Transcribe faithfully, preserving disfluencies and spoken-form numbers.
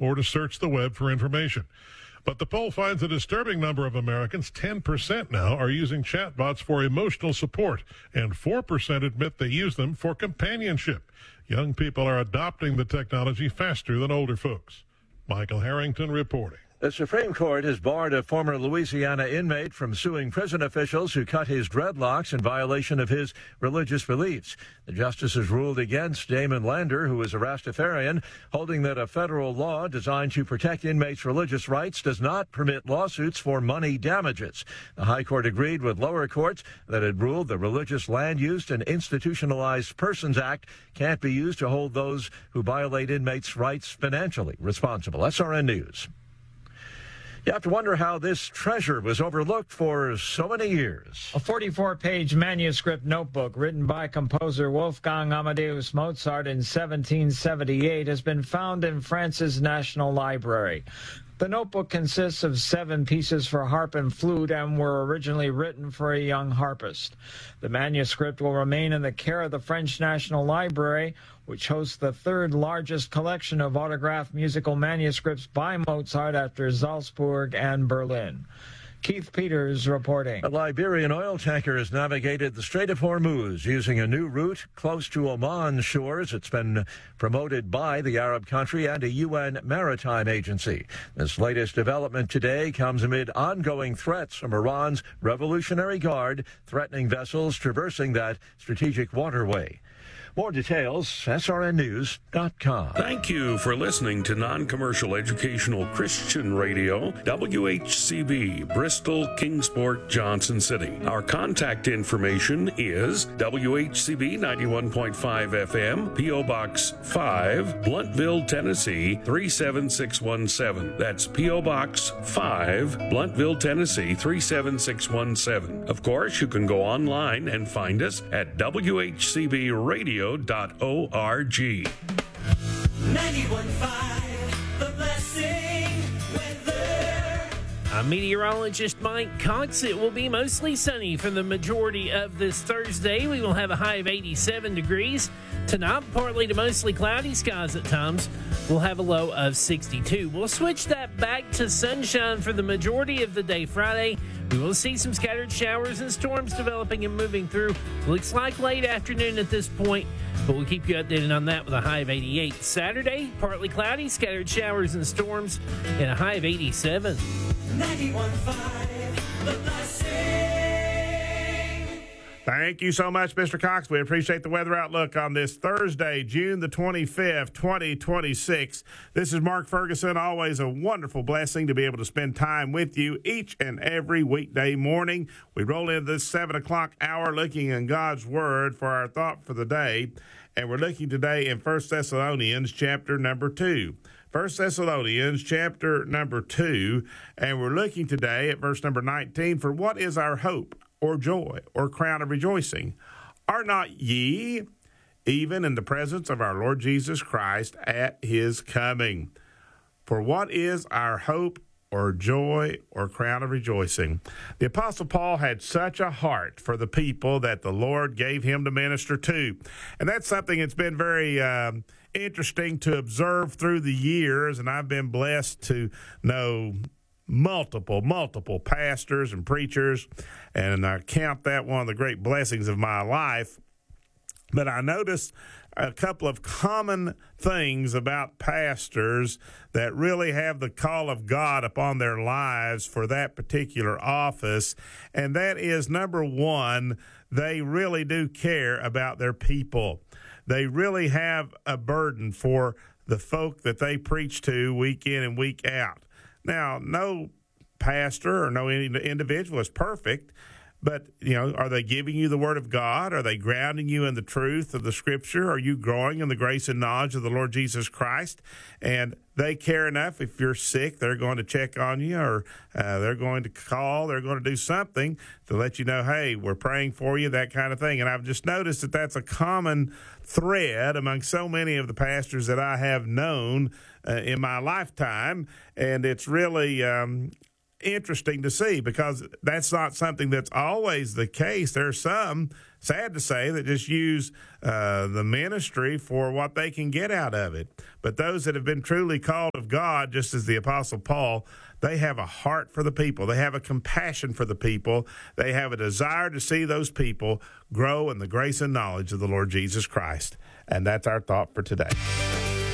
or to search the web for information. But the poll finds a disturbing number of Americans, ten percent now, are using chatbots for emotional support, and four percent admit they use them for companionship. Young people are adopting the technology faster than older folks. Michael Harrington reporting. The Supreme Court has barred a former Louisiana inmate from suing prison officials who cut his dreadlocks in violation of his religious beliefs. The justices ruled against Damon Lander, who is a Rastafarian, holding that a federal law designed to protect inmates' religious rights does not permit lawsuits for money damages. The High Court agreed with lower courts that had ruled the Religious Land Use and Institutionalized Persons Act can't be used to hold those who violate inmates' rights financially responsible. S R N News. You have to wonder how this treasure was overlooked for so many years. A forty-four page manuscript notebook written by composer Wolfgang Amadeus Mozart in seventeen seventy-eight has been found in France's National Library. The notebook consists of seven pieces for harp and flute and were originally written for a young harpist. The manuscript will remain in the care of the French National Library, which hosts the third largest collection of autographed musical manuscripts by Mozart after Salzburg and Berlin. Keith Peters reporting. A Liberian oil tanker has navigated the Strait of Hormuz using a new route close to Oman's shores. It's been promoted by the Arab country and a U N maritime agency. This latest development today comes amid ongoing threats from Iran's Revolutionary Guard, threatening vessels traversing that strategic waterway. More details, S R N news dot com. Thank you for listening to Non-Commercial Educational Christian Radio, W H C B, Bristol, Kingsport, Johnson City. Our contact information is W H C B ninety-one point five F M, P O. Box five, Bluntville, Tennessee three seven six one seven. That's P O. Box five, Bluntville, Tennessee three seven six one seven. Of course, you can go online and find us at W H C B radio dot org. ninety-one point five, The Blessing weather. I'm meteorologist Mike Cox. It will be mostly sunny for the majority of this Thursday. We will have a high of eighty-seven degrees. Tonight, partly to mostly cloudy skies at times. We'll have a low of sixty-two. We'll switch that back to sunshine for the majority of the day Friday. We will see some scattered showers and storms developing and moving through. Looks like late afternoon at this point, but we'll keep you updated on that with a high of eighty-eight. Saturday, partly cloudy, scattered showers and storms, and a high of eighty-seven. ninety-one point five, The Blessing. Thank you so much, Mister Cox. We appreciate the weather outlook on this Thursday, June the twenty-fifth, twenty twenty-six. This is Mark Ferguson. Always a wonderful blessing to be able to spend time with you each and every weekday morning. We roll into this seven o'clock hour looking in God's Word for our thought for the day. And we're looking today in First Thessalonians chapter number two. First Thessalonians chapter number two. And we're looking today at verse number nineteen for what is our hope or joy, or crown of rejoicing? Are not ye even in the presence of our Lord Jesus Christ at his coming? For what is our hope or joy or crown of rejoicing? The Apostle Paul had such a heart for the people that the Lord gave him to minister to. And that's something that's been very uh, interesting to observe through the years, and I've been blessed to know multiple, multiple pastors and preachers, and I count that one of the great blessings of my life. But I noticed a couple of common things about pastors that really have the call of God upon their lives for that particular office, and that is, number one, they really do care about their people. They really have a burden for the folk that they preach to week in and week out. Now, no pastor or no individual is perfect, but, you know, are they giving you the Word of God? Are they grounding you in the truth of the Scripture? Are you growing in the grace and knowledge of the Lord Jesus Christ? And they care enough. If you're sick, they're going to check on you, or uh, they're going to call, they're going to do something to let you know, hey, we're praying for you, that kind of thing. And I've just noticed that that's a common thread among so many of the pastors that I have known uh, in my lifetime, and it's really um, interesting to see because that's not something that's always the case. There's some, sad to say, that just use uh, the ministry for what they can get out of it. But those that have been truly called of God, just as the Apostle Paul, they have a heart for the people. They have a compassion for the people. They have a desire to see those people grow in the grace and knowledge of the Lord Jesus Christ. And that's our thought for today.